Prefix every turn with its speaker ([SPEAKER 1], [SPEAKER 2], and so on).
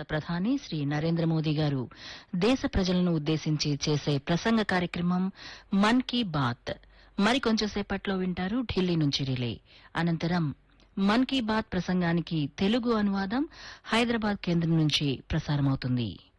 [SPEAKER 1] భారత ప్రధాని శ్రీ నరేంద్ర మోదీ గారు దేశ ప్రజలను ఉద్దేశించి చేసే ప్రసంగ కార్యక్రమం మన్ కీ బాత్ మరికొంచెం సేపట్లో వింటారు ఢిల్లీ నుంచి రిలే. అనంతరం మన్ కీ బాత్ ప్రసంగానికి తెలుగు అనువాదం హైదరాబాద్ కేంద్రం నుంచి ప్రసారమవుతుంది.